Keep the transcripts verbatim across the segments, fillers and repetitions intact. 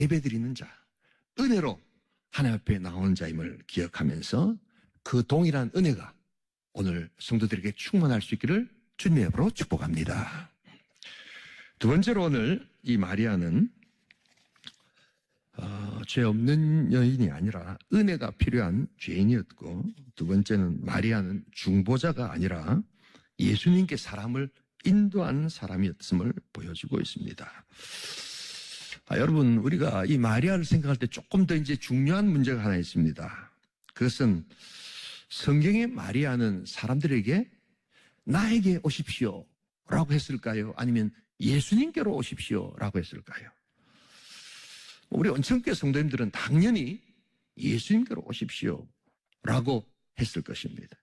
예배드리는 자, 은혜로 하나님 앞에 나오는 자임을 기억하면서 그 동일한 은혜가 오늘 성도들에게 충만할 수 있기를 주님의 이름으로 축복합니다. 두 번째로 오늘 이 마리아는 어, 죄 없는 여인이 아니라 은혜가 필요한 죄인이었고, 두 번째는 마리아는 중보자가 아니라 예수님께 사람을 인도하는 사람이었음을 보여주고 있습니다. 아, 여러분, 우리가 이 마리아를 생각할 때 조금 더 이제 중요한 문제가 하나 있습니다. 그것은 성경의 마리아는 사람들에게 나에게 오십시오 라고 했을까요? 아니면 예수님께로 오십시오 라고 했을까요? 우리 온천교회 성도님들은 당연히 예수님께로 오십시오 라고 했을 것입니다.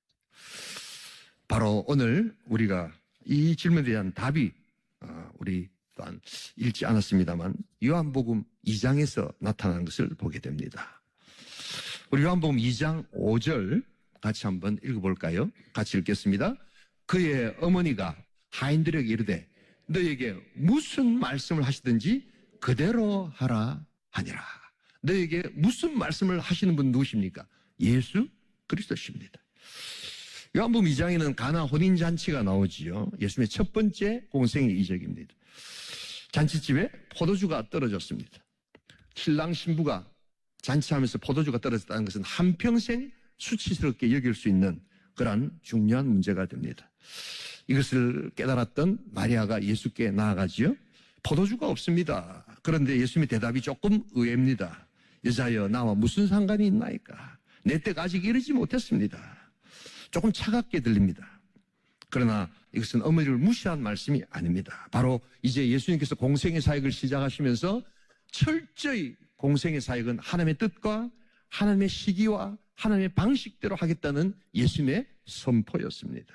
바로 오늘 우리가 이 질문에 대한 답이 우리 또한 읽지 않았습니다만 요한복음 이 장에서 나타난 것을 보게 됩니다. 우리 요한복음 이 장 오 절 같이 한번 읽어볼까요? 같이 읽겠습니다. 그의 어머니가 하인들에게 이르되 너에게 무슨 말씀을 하시든지 그대로 하라 하니라. 너에게 무슨 말씀을 하시는 분 누구십니까? 예수 그리스도십니다. 요한복음 이 장에는 가나 혼인잔치가 나오지요. 예수님의 첫 번째 공생의 이적입니다. 잔치집에 포도주가 떨어졌습니다. 신랑 신부가 잔치하면서 포도주가 떨어졌다는 것은 한평생 수치스럽게 여길 수 있는 그러한 중요한 문제가 됩니다. 이것을 깨달았던 마리아가 예수께 나아가지요. 포도주가 없습니다. 그런데 예수님의 대답이 조금 의외입니다. 여자여 나와 무슨 상관이 있나이까? 내 때가 아직 이르지 못했습니다. 조금 차갑게 들립니다. 그러나 이것은 어머니를 무시한 말씀이 아닙니다. 바로 이제 예수님께서 공생의 사역을 시작하시면서 철저히 공생의 사역은 하나님의 뜻과 하나님의 시기와 하나님의 방식대로 하겠다는 예수님의 선포였습니다.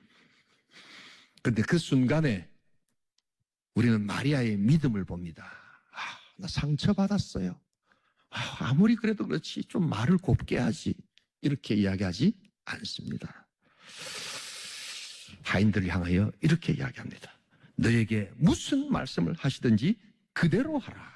그런데 그 순간에 우리는 마리아의 믿음을 봅니다. 아, 나 상처받았어요. 아, 아무리 그래도 그렇지 좀 말을 곱게 하지. 이렇게 이야기하지 않습니다. 하인들을 향하여 이렇게 이야기합니다. 너에게 무슨 말씀을 하시든지 그대로 하라.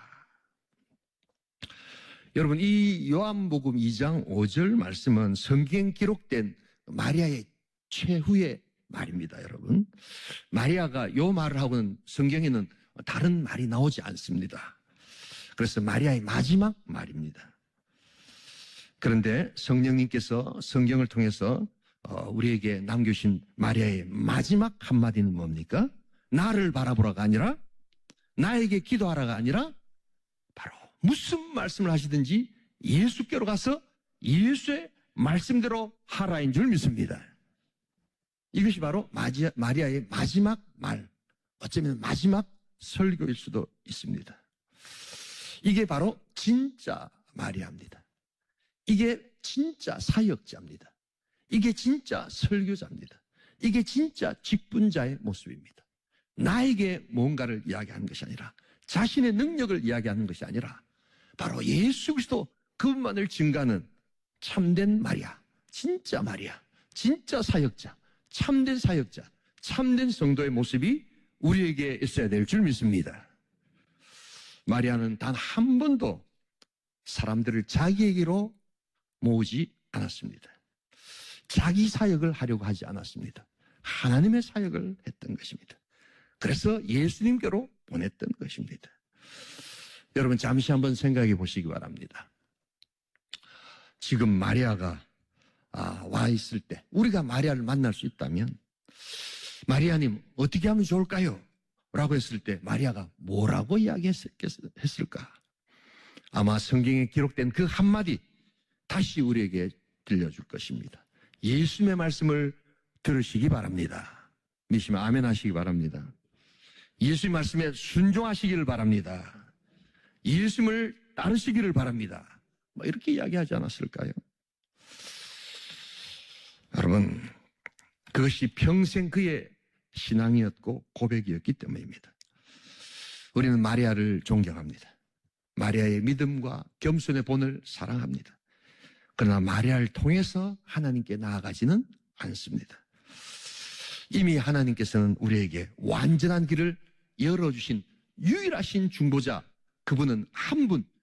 여러분, 이 요한복음 이 장 오 절 말씀은 성경에 기록된 마리아의 최후의 말입니다, 여러분. 마리아가 요 말을 하고는 성경에는 다른 말이 나오지 않습니다. 그래서 마리아의 마지막 말입니다. 그런데 성령님께서 성경을 통해서 우리에게 남겨주신 마리아의 마지막 한마디는 뭡니까? 나를 바라보라가 아니라, 나에게 기도하라가 아니라, 바로 무슨 말씀을 하시든지 예수께로 가서 예수의 말씀대로 하라인 줄 믿습니다. 이것이 바로 마리아의 마지막 말, 어쩌면 마지막 설교일 수도 있습니다. 이게 바로 진짜 마리아입니다. 이게 진짜 사역자입니다. 이게 진짜 설교자입니다. 이게 진짜 직분자의 모습입니다. 나에게 뭔가를 이야기하는 것이 아니라, 자신의 능력을 이야기하는 것이 아니라 바로 예수 그리스도 그분만을 증거하는 참된 마리아, 진짜 마리아, 진짜 사역자, 참된 사역자, 참된 성도의 모습이 우리에게 있어야 될 줄 믿습니다. 마리아는 단 한 번도 사람들을 자기에게로 모으지 않았습니다. 자기 사역을 하려고 하지 않았습니다. 하나님의 사역을 했던 것입니다. 그래서 예수님께로 보냈던 것입니다. 여러분, 잠시 한번 생각해 보시기 바랍니다. 지금 마리아가 아, 와 있을 때 우리가 마리아를 만날 수 있다면, 마리아님 어떻게 하면 좋을까요? 라고 했을 때 마리아가 뭐라고 이야기했을까? 아마 성경에 기록된 그 한마디 다시 우리에게 들려줄 것입니다. 예수님의 말씀을 들으시기 바랍니다. 믿으시면 아멘 하시기 바랍니다. 예수의 말씀에 순종하시기를 바랍니다. 예수님을 따르시기를 바랍니다. 뭐 이렇게 이야기하지 않았을까요? 여러분, 그것이 평생 그의 신앙이었고 고백이었기 때문입니다. 우리는 마리아를 존경합니다. 마리아의 믿음과 겸손의 본을 사랑합니다. 그러나 마리아를 통해서 하나님께 나아가지는 않습니다. 이미 하나님께서는 우리에게 완전한 길을 열어주신 유일하신 중보자 그분은 한 분,